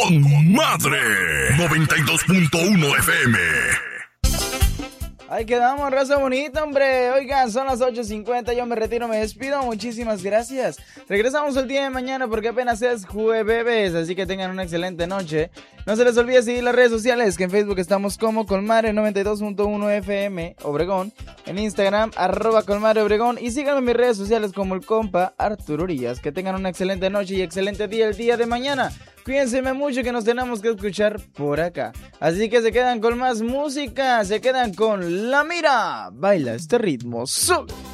con madre. 92.1 FM. Ahí quedamos, raza bonita, hombre. Oigan, son las 8:50, yo me retiro, me despido. Muchísimas gracias. Regresamos el día de mañana porque apenas es jueves, así que tengan una excelente noche. No se les olvide seguir las redes sociales, que en Facebook estamos como Colmare 92.1 FM Obregón, en Instagram @Colmare Obregón, y síganme en mis redes sociales como el compa Arturo Urias. Que tengan una excelente noche y excelente día el día de mañana. Cuídense mucho que nos tenemos que escuchar por acá. Así que se quedan con más música, se quedan con La Mira. Baila este ritmo, ¡Sol!